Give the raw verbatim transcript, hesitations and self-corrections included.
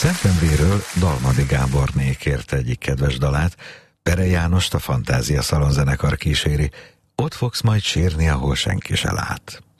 Szentendréről Dalmadi Gáborné kérte egyik kedves dalát, Pere Jánost a Fantázia Szalonzenekar kíséri, Ott fogsz majd sírni, ahol senki se lát.